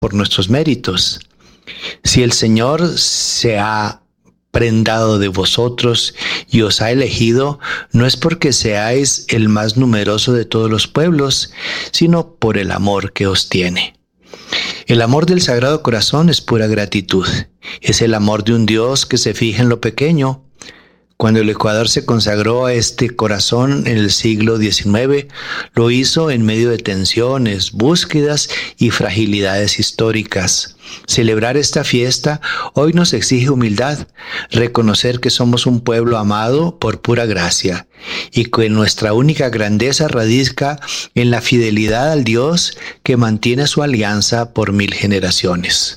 por nuestros méritos. Si el Señor se ha prendado de vosotros y os ha elegido, no es porque seáis el más numeroso de todos los pueblos, sino por el amor que os tiene. El amor del Sagrado Corazón es pura gratitud. Es el amor de un Dios que se fija en lo pequeño. Cuando el Ecuador se consagró a este corazón en el siglo XIX, lo hizo en medio de tensiones, búsquedas y fragilidades históricas. Celebrar esta fiesta hoy nos exige humildad, reconocer que somos un pueblo amado por pura gracia y que nuestra única grandeza radica en la fidelidad al Dios que mantiene su alianza por 1000 generaciones.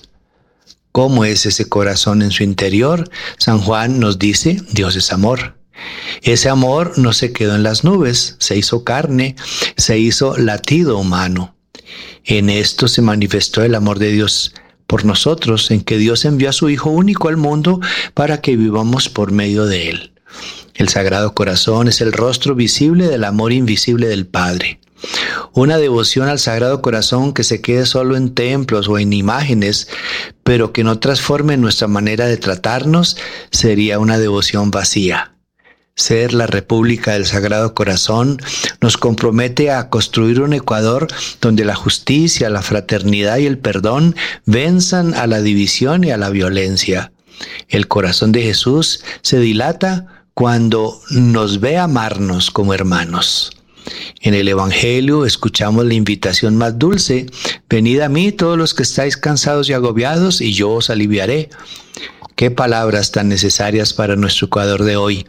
¿Cómo es ese corazón en su interior? San Juan nos dice, Dios es amor. Ese amor no se quedó en las nubes, se hizo carne, se hizo latido humano. En esto se manifestó el amor de Dios por nosotros, en que Dios envió a su Hijo único al mundo para que vivamos por medio de Él. El Sagrado Corazón es el rostro visible del amor invisible del Padre. Una devoción al Sagrado Corazón que se quede solo en templos o en imágenes, pero que no transforme nuestra manera de tratarnos, sería una devoción vacía. Ser la República del Sagrado Corazón nos compromete a construir un Ecuador donde la justicia, la fraternidad y el perdón venzan a la división y a la violencia. El corazón de Jesús se dilata cuando nos ve amarnos como hermanos. En el Evangelio escuchamos la invitación más dulce: venid a mí todos los que estáis cansados y agobiados, y yo os aliviaré. Qué palabras tan necesarias para nuestro Ecuador de hoy.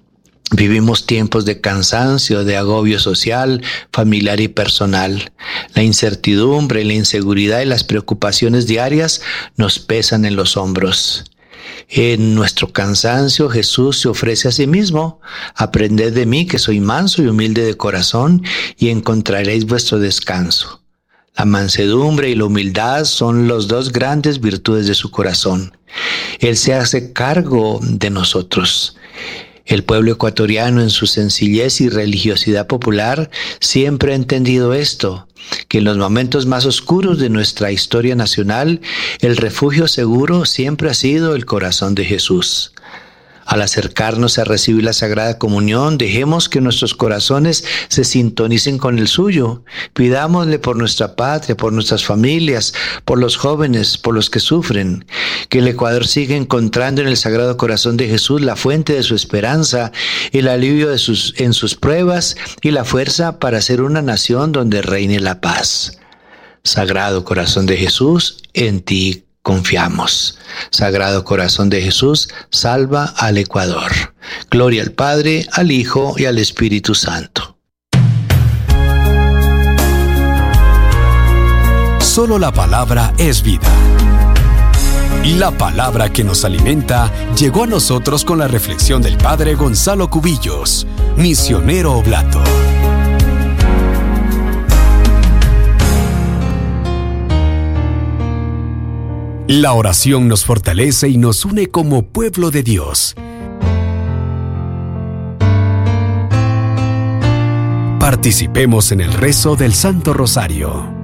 Vivimos tiempos de cansancio, de agobio social, familiar y personal. La incertidumbre, la inseguridad y las preocupaciones diarias nos pesan en los hombros. En nuestro cansancio, Jesús se ofrece a sí mismo. Aprended de mí, que soy manso y humilde de corazón, y encontraréis vuestro descanso. La mansedumbre y la humildad son las dos grandes virtudes de su corazón. Él se hace cargo de nosotros. El pueblo ecuatoriano, en su sencillez y religiosidad popular, siempre ha entendido esto, que en los momentos más oscuros de nuestra historia nacional, el refugio seguro siempre ha sido el corazón de Jesús. Al acercarnos a recibir la Sagrada Comunión, dejemos que nuestros corazones se sintonicen con el suyo. Pidámosle por nuestra patria, por nuestras familias, por los jóvenes, por los que sufren. Que el Ecuador siga encontrando en el Sagrado Corazón de Jesús la fuente de su esperanza, el alivio en sus pruebas y la fuerza para ser una nación donde reine la paz. Sagrado Corazón de Jesús, en ti confiamos. Sagrado Corazón de Jesús, salva al Ecuador. Gloria al Padre, al Hijo y al Espíritu Santo. Solo la palabra es vida. Y la palabra que nos alimenta llegó a nosotros con la reflexión del Padre Gonzalo Cubillos, misionero oblato. La oración nos fortalece y nos une como pueblo de Dios. Participemos en el rezo del Santo Rosario.